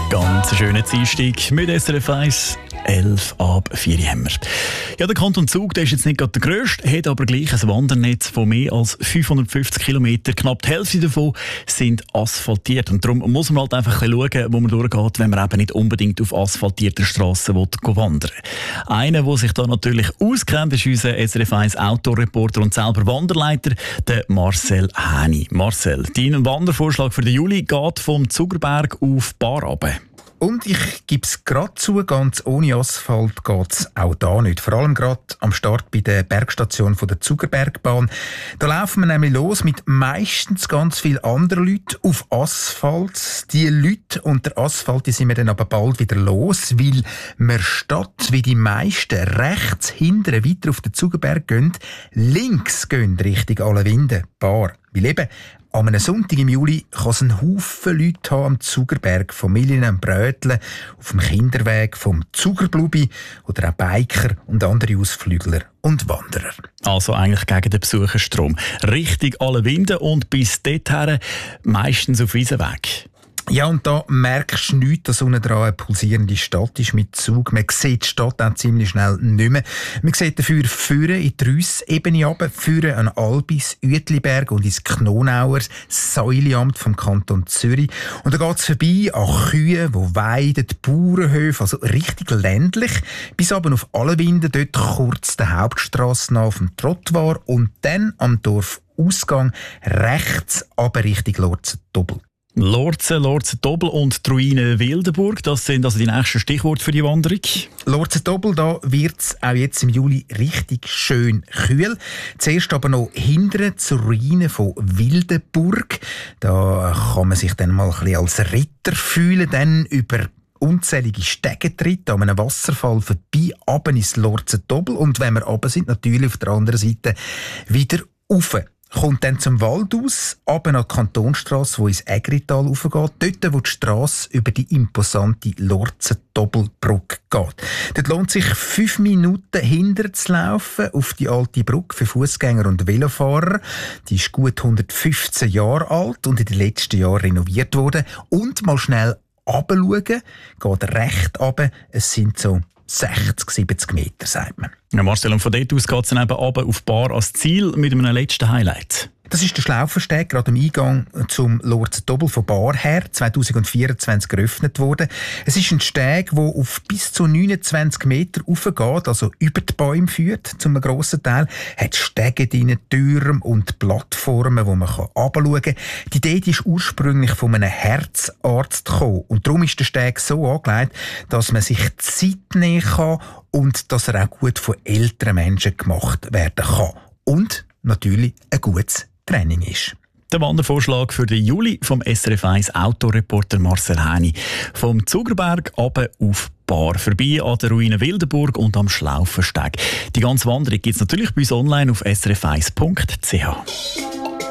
Ganz schöner Dienstag mit SRF 1, 11 ab 4 haben wir. Ja, der Kanton Zug, der ist jetzt nicht gerade der grösste, hat aber gleich ein Wandernetz von mehr als 550 Kilometern. Knapp die Hälfte davon sind asphaltiert. Und darum muss man halt einfach ein bisschen schauen, wo man durchgeht, wenn man eben nicht unbedingt auf asphaltierten Strassen wandern will. Einer, der sich da natürlich auskennt, ist unser SRF 1 Autoreporter und selber Wanderleiter, der Marcel Häni. Marcel, dein Wandervorschlag für den Juli geht vom Zugerberg auf Baar runter. Und ich gebe es gerade zu, ganz ohne Asphalt geht es auch da nicht. Vor allem gerade am Start bei der Bergstation von der Zugerbergbahn. Da laufen wir nämlich los mit meistens ganz vielen anderen Leuten auf Asphalt. Die Leute und der Asphalt, die sind wir dann aber bald wieder los, weil wir statt wie die meisten rechts hinten weiter auf den Zugerberg gehen, links gehen Richtung Allewinde, Baar. Weil eben an einem Sonntag im Juli kann es einen Haufen Leute haben am Zugerberg, Familien am Bröteln, auf dem Kinderweg vom Zugerblubi oder auch Biker und andere Ausflügler und Wanderer. Also eigentlich gegen den Besucherstrom. Richtig alle Winde und bis dorthin meistens auf Wiesenweg. Ja, und da merkst du nichts, dass unten dran eine pulsierende Stadt ist mit Zug. Man sieht die Stadt auch ziemlich schnell nicht mehr. Man sieht dafür Führen in die Rüssebene runter, Führen an Albis, Uetliberg und ins Knonauer Säuliamt vom Kanton Zürich. Und da geht es vorbei an Kühe, die weiden, Bauernhöfe, also richtig ländlich, bis aber auf Allewinde, dort kurz der Hauptstrasse nach auf dem Trottoir und dann am Dorfausgang rechts aber Richtung Lorzen-Dobbel. Lorzen-Dobbel und die Ruine Wildenburg, das sind also die nächsten Stichworte für die Wanderung. Lorzen-Dobbel, da wird es auch jetzt im Juli richtig schön kühl. Zuerst aber noch hinten zur Ruine von Wildenburg. Da kann man sich dann mal ein bisschen als Ritter fühlen, dann über unzählige Stegentritte an einem Wasserfall vorbei, runter ins Lorzen-Dobbel und wenn wir runter sind, natürlich auf der anderen Seite wieder rauf. Kommt dann zum Wald aus, runter an die Kantonstrasse, die ins Ägrital raufgeht, dort, wo die Strasse über die imposante Lorzen-Dobbelbrücke geht. Dort lohnt sich 5 Minuten hinter zu laufen auf die alte Brücke für Fußgänger und Velofahrer. Die ist gut 115 Jahre alt und in den letzten Jahren renoviert worden. Und mal schnell runterschauen, geht recht runter, es sind so 60, 70 Meter, sagt man. Ja, Marcel, und von dort aus geht es dann eben runter auf Baar als Ziel mit einem letzten Highlight. Das ist der Schlaufersteg, gerade am Eingang zum Lorzen-Dobbel von Baar her, 2024 geöffnet worden. Es ist ein Steg, der auf bis zu 29 Meter raufgeht, also über die Bäume führt, zum grossen Teil. Hat Stege drin, Türme und Plattformen, wo man runterschauen kann. Die Idee ist ursprünglich von einem Herzarzt gekommen. Und darum ist der Steg so angelegt, dass man sich Zeit nehmen kann und dass er auch gut von älteren Menschen gemacht werden kann. Und natürlich ein gutes Training ist. Der Wandervorschlag für den Juli vom SRF 1 Autoreporter Marcel Häni. Vom Zugerberg runter auf Baar, vorbei an der Ruine Wildenburg und am Schlaufersteg. Die ganze Wanderung gibt es natürlich bei uns online auf srf1.ch.